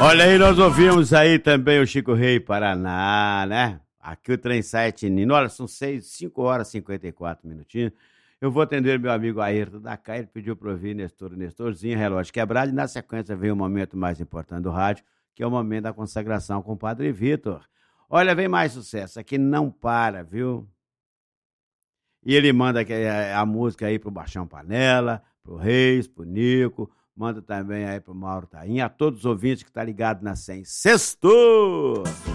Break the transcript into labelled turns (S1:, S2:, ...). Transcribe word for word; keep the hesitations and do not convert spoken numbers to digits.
S1: Olha aí, nós ouvimos aí também o Chico Rei Paraná, né? Aqui o trem sai tinindo. Olha, são seis, cinco horas e cinquenta e quatro minutinhos. Eu vou atender meu amigo Ayrton da Cá, ele pediu para ouvir Nestor, Nestorzinho, Relógio Quebrado, e na sequência vem o momento mais importante do rádio, que é o momento da consagração com o Padre Vitor. Olha, vem mais sucesso, aqui não para, viu? E ele manda a, a música aí pro Baixão Panela, pro Reis, pro Nico, manda também aí pro Mauro Tainha, a todos os ouvintes que tá ligado na cem. Sextou!